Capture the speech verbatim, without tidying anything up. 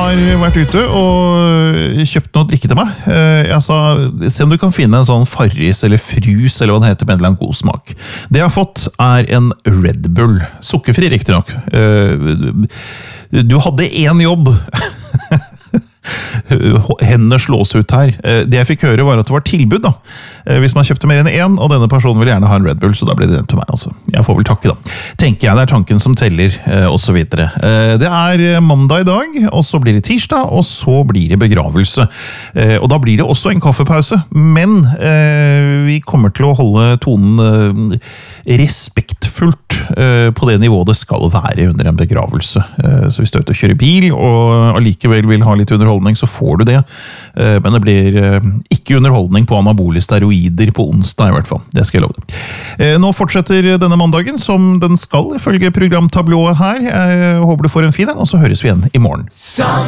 har vært ute og kjøpt noe drikke til meg. Jeg sa, se om du kan finne en sånn Farris eller Frus, eller hva det heter, med en eller annen god smak. Det jeg har fått er en Red Bull. Sukkerfri, riktig nok. Du hadde en jobb. Hendene slås ut her. Det jeg fikk høre var at det var tilbud da. Hvis man kjøpte mer enn en, og denne personen vil gjerne ha en Red Bull, så da blir det den til meg. Altså. Jeg får vel takke da. Tenker jeg, det er tanken som teller, og så videre. Det er mandag i dag, og så blir det tirsdag, og så blir det begravelse. Og da blir det også en kaffepause, men vi kommer til å holde tonen respektfullt på det nivået det skal være under en begravelse. Så hvis du er ute og kjører bil, og allikevel vil ha litt underholdning, så får du det. Men det blir ikke underholdning på anabole steroider på onsdag i hvert fall. Det skal jeg love deg. Nå fortsetter denne mandagen som den skal, ifølge programtablået her. Jeg håper du får en fin, og så høres vi igjen i morgen.